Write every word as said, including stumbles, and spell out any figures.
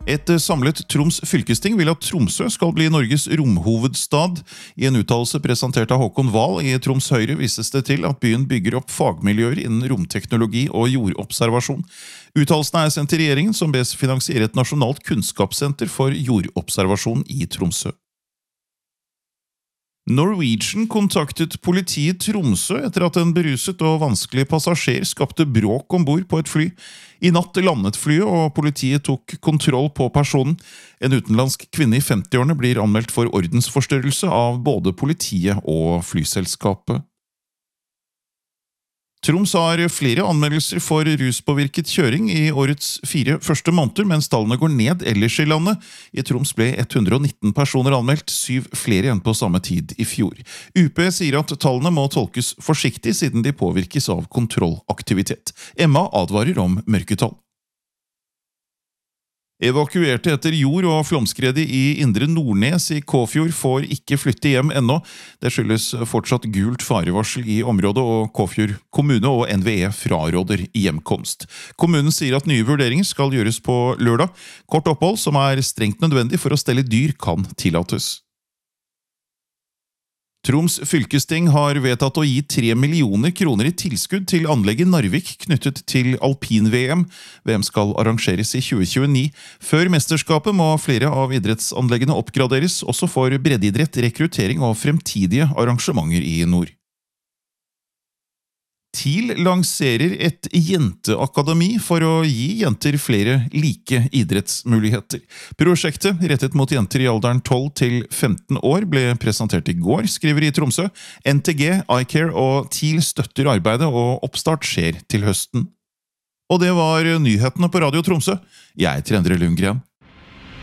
Et samlet Troms fylkesting vil at Tromsø skal bli Norges romhovedstad. I en uttalelse presentert av Håkon Wahl i Troms Høyre vises det til at byen bygger opp fagmiljøer innen romteknologi og jordobservasjon. Uttalelsen er sendt til regjeringen, som bes finansiere et nasjonalt kunnskapssenter for jordobservasjon i Tromsø. Norwegian kontaktet politiet i Tromsø etter at en beruset og vanskelig passasjer skapte bråk ombord på et fly. I natt landet flyet, og politiet tok kontroll på personen. En utenlandsk kvinne i femtiårene blir anmeldt for ordensforstyrrelse av både politiet og flyselskapet. Troms har flere anmeldelser for ruspåvirket kjøring i årets fire første måneder, mens tallene går ned ellers i landet. I Troms ble ett hundre og nitten personer anmeldt, syv flere enn på samme tid i fjor. U P sier at tallene må tolkes forsiktig siden de påvirkes av kontrollaktivitet. Emma advarer om mørketall. Evakuerte etter jord- og flomskredet i Indre Nordnes i Kåfjord får ikke flytte hjem ennå. Det skyldes fortsatt gult farevarsel i området, og Kåfjord kommune og N V E fraråder hjemkomst. Kommunen sier at nye vurderinger skal gjøres på lørdag. Kort opphold, som er strengt nødvendig for å stelle dyr, kan tillates. Troms fylkesting har vedtatt å gi tre millioner kroner i tilskudd til anlegget Narvik knyttet til alpin-V M. V M skal arrangeres i tjue tjueni. Før mesterskapet må flere av idrettsanleggene oppgraderes, også for breddeidrett, rekruttering og fremtidige arrangementer i nord. TIL lanserer et jenteakademi for å gi jenter flere like idrettsmuligheter. Prosjektet, rettet mot jenter i alderen tolv til femten år, ble presentert i går, skriver i Tromsø. N T G, iCare og TIL støtter arbeidet, og oppstart skjer til høsten. Og det var nyhetene på Radio Tromsø. Jeg heter Endre Lundgren.